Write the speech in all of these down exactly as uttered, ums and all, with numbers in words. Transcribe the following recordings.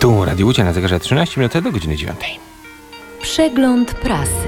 Tu Radio Łucja na zegarze trzynaście minut do godziny dziewiątej. Przegląd prasy.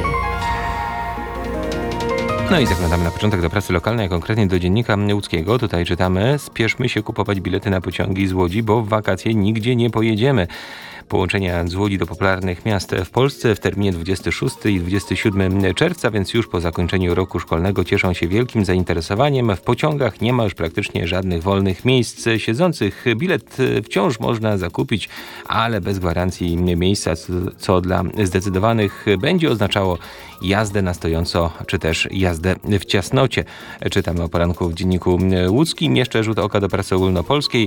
No i zaglądamy na początek do prasy lokalnej, a konkretnie do Dziennika Łódzkiego. Tutaj czytamy: spieszmy się kupować bilety na pociągi z Łodzi, bo w wakacje nigdzie nie pojedziemy. Połączenia z Łodzi do popularnych miast w Polsce w terminie dwudziestego szóstego i dwudziestego siódmego czerwca, więc już po zakończeniu roku szkolnego cieszą się wielkim zainteresowaniem. W pociągach nie ma już praktycznie żadnych wolnych miejsc siedzących. Bilet wciąż można zakupić, ale bez gwarancji miejsca, co dla zdecydowanych będzie oznaczało jazdę na stojąco, czy też jazdę w ciasnocie. Czytamy o poranku w Dzienniku Łódzkim. Jeszcze rzut oka do prasy ogólnopolskiej.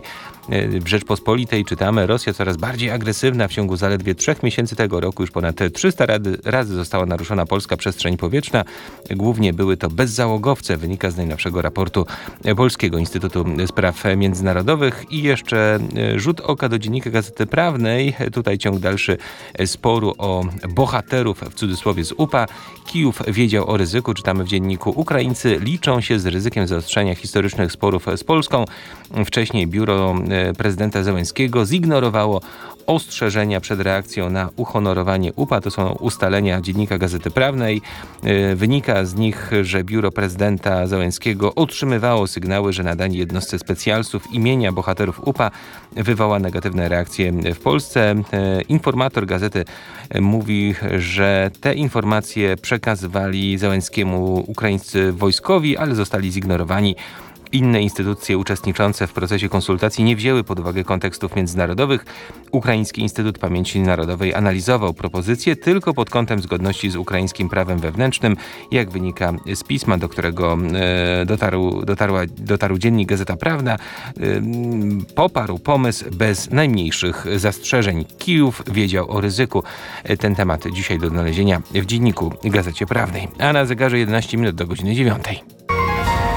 W Rzeczpospolitej czytamy: Rosja coraz bardziej agresywna. W ciągu zaledwie trzech miesięcy tego roku już ponad trzysta razy została naruszona polska przestrzeń powietrzna. Głównie były to bezzałogowce, wynika z najnowszego raportu Polskiego Instytutu Spraw Międzynarodowych. I jeszcze rzut oka do Dziennika Gazety Prawnej. Tutaj ciąg dalszy sporu o bohaterów, w cudzysłowie, z U P A. Kijów wiedział o ryzyku, czytamy w dzienniku. Ukraińcy liczą się z ryzykiem zaostrzenia historycznych sporów z Polską. Wcześniej biuro prezydenta Zełenskiego zignorowało ostrzeżenia przed reakcją na uhonorowanie U P A. To są ustalenia Dziennika Gazety Prawnej. Wynika z nich, że biuro prezydenta Zełenskiego otrzymywało sygnały, że nadanie jednostce specjalsów imienia bohaterów U P A wywoła negatywne reakcje w Polsce. Informator gazety mówi, że te informacje przekazywali Zełenskiemu ukraińscy wojskowi, ale zostali zignorowani. Inne instytucje uczestniczące w procesie konsultacji nie wzięły pod uwagę kontekstów międzynarodowych. Ukraiński Instytut Pamięci Narodowej analizował propozycje tylko pod kątem zgodności z ukraińskim prawem wewnętrznym. Jak wynika z pisma, do którego e, dotarł, dotarła, dotarł Dziennik Gazeta Prawna, e, poparł pomysł bez najmniejszych zastrzeżeń. Kijów wiedział o ryzyku. Ten temat dzisiaj do odnalezienia w Dzienniku Gazecie Prawnej. A na zegarze jedenaście minut do godziny dziewiątej.